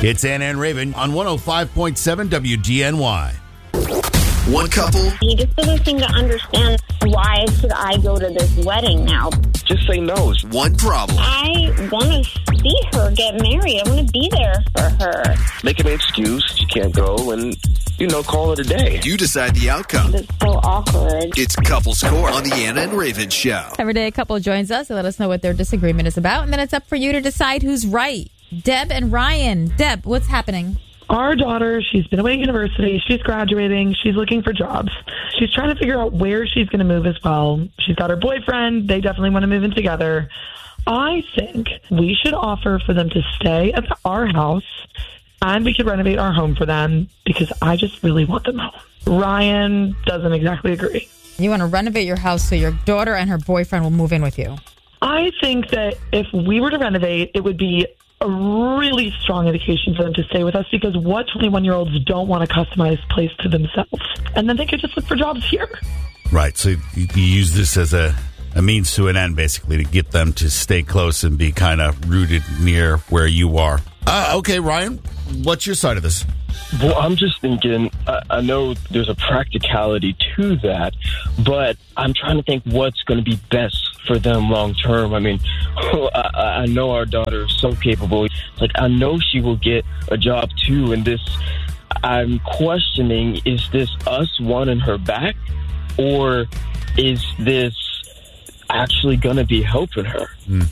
It's Anna and Raven on 105.7 WDNY. One couple. He just doesn't seem to understand why should I go to this wedding now. Just say no. One problem. I want to see her get married. I want to be there for her. Make an excuse. You can't go and, call it a day. You decide the outcome. It's so awkward. It's Couples Court on the Anna and Raven Show. Every day a couple joins us to let us know what their disagreement is about, and then it's up for you to decide who's right. Deb and Ryan. Deb, what's happening? Our daughter, she's been away at university. She's graduating. She's looking for jobs. She's trying to figure out where she's going to move as well. She's got her boyfriend. They definitely want to move in together. I think we should offer for them to stay at our house, and we could renovate our home for them because I just really want them home. Ryan doesn't exactly agree. You want to renovate your house so your daughter and her boyfriend will move in with you? I think that if we were to renovate, it would be a really strong indication for them to stay with us because what 21-year-olds don't want a customized place to themselves? And then they could just look for jobs here. Right. So you use this as a means to an end, basically, to get them to stay close and be kind of rooted near where you are. Okay, Ryan, what's your side of this? Well, I'm just thinking, I know there's a practicality to that, but I'm trying to think what's going to be best for them long term. I mean, I know our daughter is so capable. Like, I know she will get a job too. And this, I'm questioning, is this us wanting her back, or is this actually going to be helping her?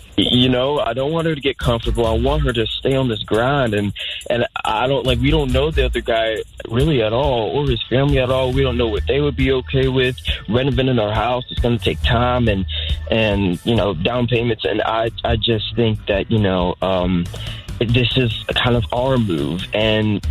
I don't want her to get comfortable. I want her to stay on this grind, and I don't we don't know the other guy really at all, or his family at all. We don't know what they would be okay with. Renovating our house is going to take time and down payments, and I just think that this is kind of our move, and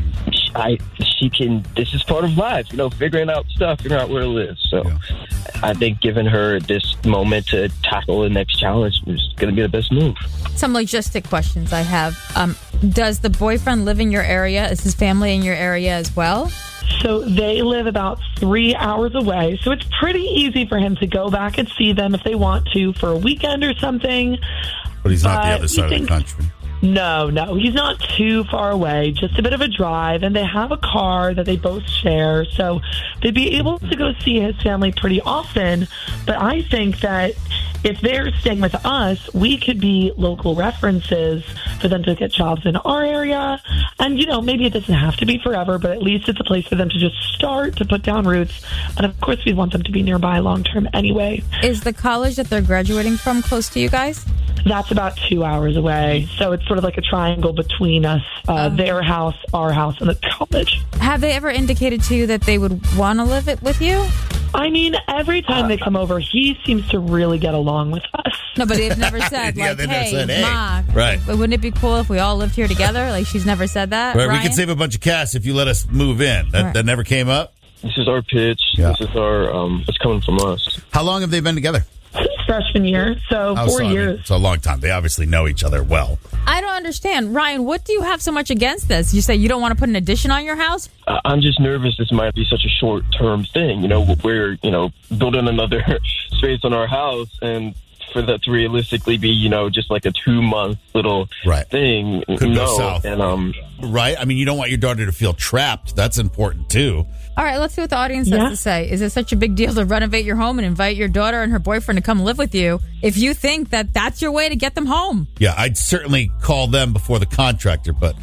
this is part of life, figuring out stuff, figuring out where to live. So yeah. I think giving her this moment to tackle the next challenge is going to be the best move. Some logistic questions I have. Does the boyfriend live in your area? Is his family in your area as well? So they live about 3 hours away. So it's pretty easy for him to go back and see them if they want to for a weekend or something. But he's not the other side of the country. No, he's not too far away, just a bit of a drive, and they have a car that they both share, so they'd be able to go see his family pretty often. But I think that if they're staying with us, we could be local references for them to get jobs in our area. And, maybe it doesn't have to be forever, but at least it's a place for them to just start to put down roots. And, of course, we want them to be nearby long-term anyway. Is the college that they're graduating from close to you guys? That's about 2 hours away. So it's sort of like a triangle between us, their house, our house, and the college. Have they ever indicated to you that they would want to live it with you? I mean, every time they come over, he seems to really get along with us. No, but they've never said, hey, Ma, right. Wouldn't it be cool if we all lived here together? Like, she's never said that, right? Ryan? We could save a bunch of cash if you let us move in. That never came up? This is our pitch. Yeah. This is our, it's coming from us. How long have they been together? Freshman year, so 4 years. It's a long time. They obviously know each other well. I don't understand. Ryan, what do you have so much against this? You say you don't want to put an addition on your house? I'm just nervous this might be such a short-term thing. We're, building another space on our house, and for that to realistically be, just like a 2-month little thing. Could go south. And, right? I mean, you don't want your daughter to feel trapped. That's important, too. All right, let's see what the audience has to say. Is it such a big deal to renovate your home and invite your daughter and her boyfriend to come live with you if you think that that's your way to get them home? Yeah, I'd certainly call them before the contractor, but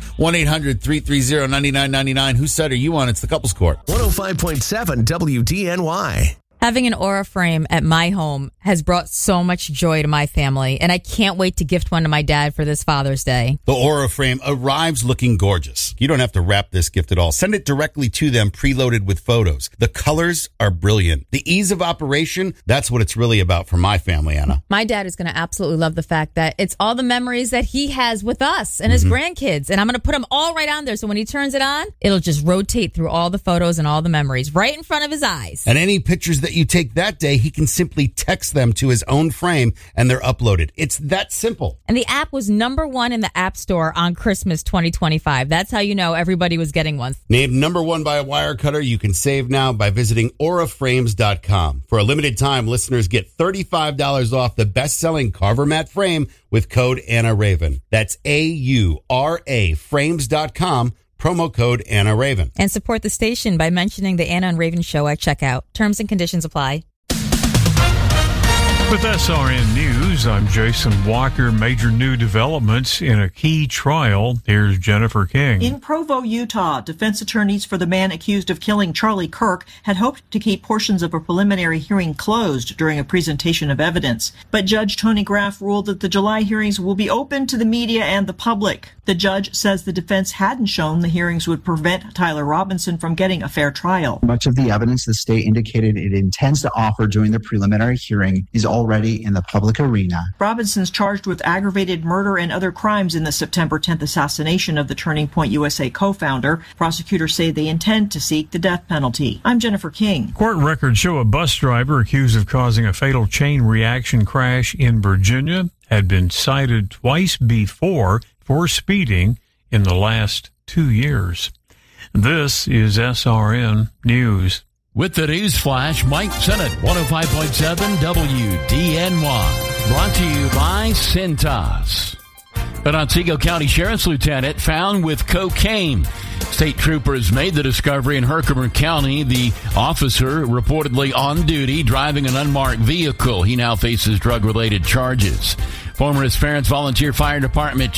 1-800-330-9999. Whose side are you on? It's the Couples Court. 105.7 WDNY. Having an Aura frame at my home has brought so much joy to my family, and I can't wait to gift one to my dad for this Father's Day. The Aura frame arrives looking gorgeous. You don't have to wrap this gift at all. Send it directly to them, preloaded with photos. The colors are brilliant. The ease of operation, that's what it's really about for my family, Anna. My dad is going to absolutely love the fact that it's all the memories that he has with us and his grandkids, and I'm going to put them all right on there, so when he turns it on, it'll just rotate through all the photos and all the memories right in front of his eyes. And any pictures that that you take that day, he can simply text them to his own frame and they're uploaded. It's that simple. And the app was #1 in the App Store on Christmas 2025. That's how you know everybody was getting one. Named #1 by a Wirecutter, you can save now by visiting auraframes.com. For a limited time, listeners get $35 off the best-selling Carver Mat frame with code Anna Raven. That's AURA frames.com. Promo code Anna Raven. And support the station by mentioning the Anna and Raven Show at checkout. Terms and conditions apply. With SRN News, I'm Jason Walker. Major new developments in a key trial. Here's Jennifer King. In Provo, Utah, defense attorneys for the man accused of killing Charlie Kirk had hoped to keep portions of a preliminary hearing closed during a presentation of evidence. But Judge Tony Graff ruled that the July hearings will be open to the media and the public. The judge says the defense hadn't shown the hearings would prevent Tyler Robinson from getting a fair trial. Much of the evidence the state indicated it intends to offer during the preliminary hearing is already in the public arena. Robinson's charged with aggravated murder and other crimes in the September 10th assassination of the Turning Point USA co-founder. Prosecutors say they intend to seek the death penalty. I'm Jennifer King. Court records show a bus driver accused of causing a fatal chain reaction crash in Virginia had been cited twice before for speeding in the last 2 years. This is SRN News. With the news flash, Mike Sennett, 105.7 WDNY. Brought to you by Cintas. An Otsego County Sheriff's Lieutenant found with cocaine. State troopers made the discovery in Herkimer County. The officer reportedly on duty driving an unmarked vehicle. He now faces drug-related charges. Former Esperance Volunteer Fire Department